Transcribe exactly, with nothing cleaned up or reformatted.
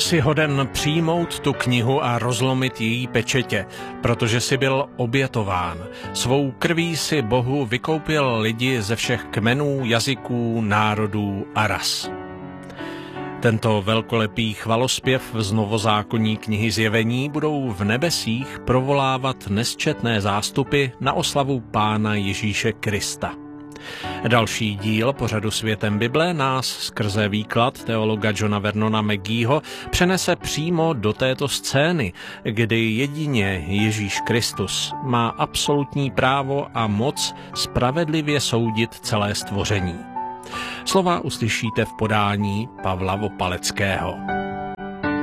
Jsi hoden přijmout tu knihu a rozlomit její pečetě, protože jsi byl obětován. Svou krví si Bohu vykoupil lidi ze všech kmenů, jazyků, národů a ras. Tento velkolepý chvalospěv z novozákonní knihy Zjevení budou v nebesích provolávat nesčetné zástupy na oslavu Pána Ježíše Krista. Další díl pořadu Světem Bible nás skrze výklad teologa Johna Vernona McGeeho přenese přímo do této scény, kdy jedině Ježíš Kristus má absolutní právo a moc spravedlivě soudit celé stvoření. Slova uslyšíte v podání Pavla Vopaleckého.